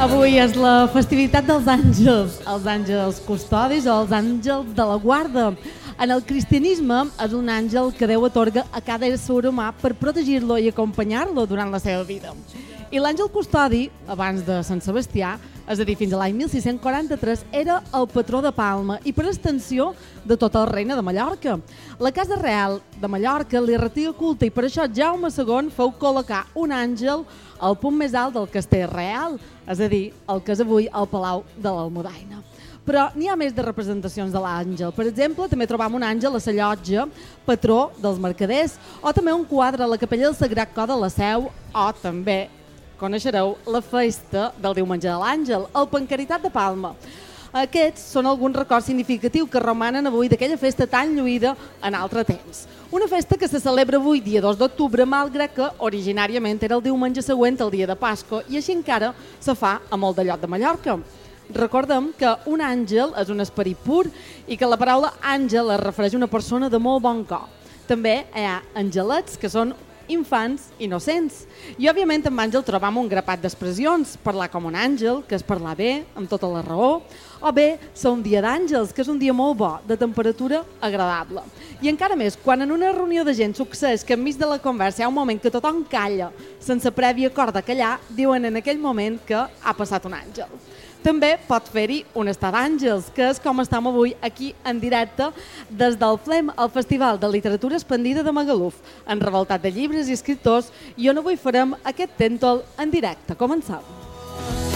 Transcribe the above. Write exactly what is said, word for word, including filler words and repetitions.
Avui és la festivitat dels àngels, els àngels custodis o els àngels de la guarda. En el cristianisme és un àngel que Déu atorga a cada ésser humà per protegir-lo i acompanyar-lo durant la seva vida. I l'àngel custodi, abans de Sant Sebastià, és a dir, fins a l'any mil sis-cents quaranta-tres, era el patró de Palma i per extensió de tota la reina de Mallorca. La Casa Real de Mallorca li retia culte i per això Jaume segon feu col·locar un àngel al punt més alt del castell real, és a dir, el que és avui el Palau de l'Almudaina. Però n'hi ha més de representacions de l'àngel. Per exemple, també trobam un àngel a la llotja, patró dels mercaders, o també un quadre a la capella del Sagrat Cor de la Seu, o també coneixereu la festa del diumenge de l'Àngel, el Pancaritat de Palma. Aquests són alguns records significatius que romanen avui d'aquella festa tan lluïda en altre temps. Una festa que se celebra avui, dia dos d'octubre, malgrat que originàriament era el diumenge següent al dia de Pasqua i així encara se fa a molt de lloc de Mallorca. Recordem que un àngel és un esperit pur i que la paraula àngel es refereix a una persona de molt bon cor. També hi ha angelets, que són infants innocents. I, òbviament, amb àngel trobam un grapat d'expressions. Parlar com un àngel, que és parlar bé, amb tota la raó, o bé, ser un dia d'àngels, que és un dia molt bo, de temperatura agradable. I encara més, quan en una reunió de gent succeeix que enmig de la conversa hi ha un moment que tothom calla, sense previ acord de callar, diuen en aquell moment que ha passat un àngel. També pot fer-hi un estar d'àngels, que és com estem avui aquí en directe des del FLEM, el Festival de Literatura Expandida de Magaluf, enrevoltat de llibres i escriptors, i on avui farem aquest tèntol en directe. Comencem.